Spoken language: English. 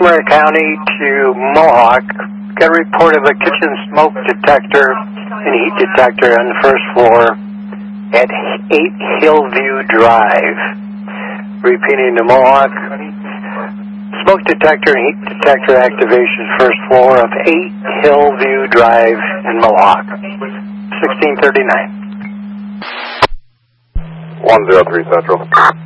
Montgomery County to Mohawk. Got a report of a kitchen smoke detector and heat detector on the first floor at 8 Hillview Drive. Repeating to Mohawk. Smoke detector and heat detector activation first floor of 8 Hillview Drive in Mohawk. 1639. 103 Central.